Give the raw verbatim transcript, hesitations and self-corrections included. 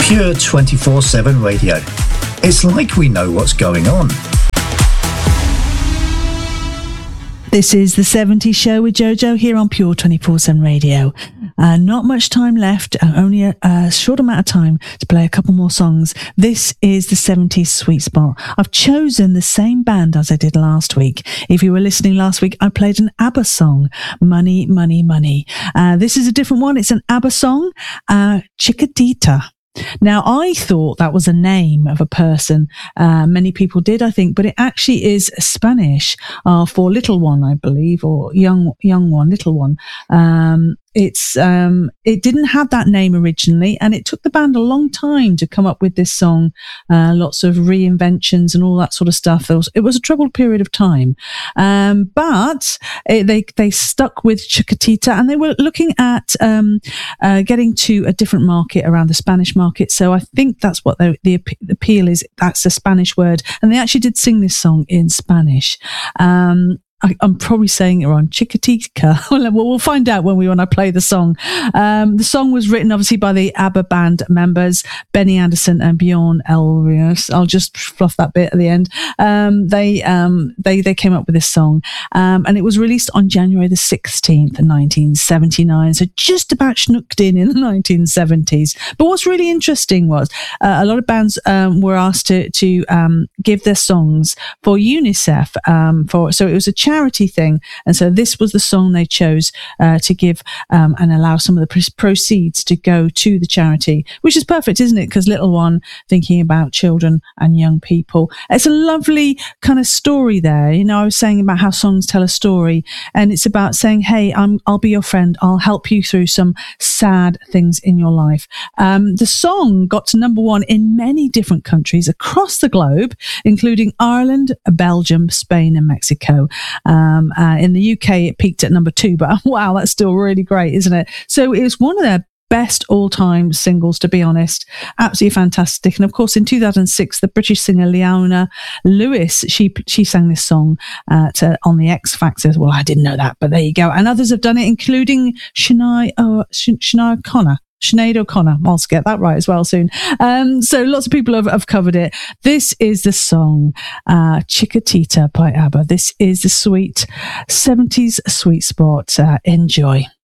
Pure twenty-four seven Radio. It's like we know what's going on. This is the seventies Show with Jojo here on Pure twenty-four seven Radio. Uh, not much time left, uh, only a, a short amount of time to play a couple more songs. This is the seventies Sweet Spot. I've chosen the same band as I did last week. If you were listening last week, I played an ABBA song, Money, Money, Money. Uh, this is a different one. It's an ABBA song, uh, Chiquitita. Now, I thought that was a name of a person. Uh, many people did, I think, but it actually is Spanish uh, for little one, I believe, or young young one, little one. Um, it's um, it didn't have that name originally, and it took the band a long time to come up with this song. Uh, lots of reinventions and all that sort of stuff. There was, it was a troubled period of time, um, but it, they they stuck with Chiquitita, and they were looking at um, uh, getting to a different market around the Spanish market. So I think that's what the, the appeal is. That's a Spanish word, and they actually did sing this song in Spanish. Um, I, I'm probably saying it wrong. Chiquitica. Well, we'll find out when we when I play the song. Um, the song was written obviously by the ABBA band members Benny Andersson and Bjorn Ulvaeus. I'll just fluff that bit at the end. Um, they um, they they came up with this song, um, and it was released on January the sixteenth, nineteen seventy-nine. So just about schnooked in in the nineteen seventies. But what's really interesting was uh, a lot of bands um, were asked to to um, give their songs for UNICEF. Um, for so it was a charity thing, and so this was the song they chose uh, to give um, and allow some of the pr- proceeds to go to the charity, which is perfect, isn't it? Because little one, thinking about children and young people. It's a lovely kind of story there. You know, I was saying about how songs tell a story, and it's about saying, hey, I'm, I'll be your friend. I'll help you through some sad things in your life. Um, the song got to number one in many different countries across the globe, including Ireland, Belgium, Spain, and Mexico. Um, uh, in the U K, it peaked at number two, but wow, that's still really great, isn't it? So it was one of their best all-time singles, to be honest. Absolutely fantastic. And of course, in two thousand six, the British singer Leona Lewis, she she sang this song uh, to, on the X Factor. Well, I didn't know that, but there you go. And others have done it, including Sinead, oh, Sinead O'Connor. Sinead O'Connor. I'll get that right as well soon. Um, so lots of people have, have covered it. This is the song uh, Chiquitita by ABBA. This is the sweet seventies Sweet Spot. Uh, enjoy.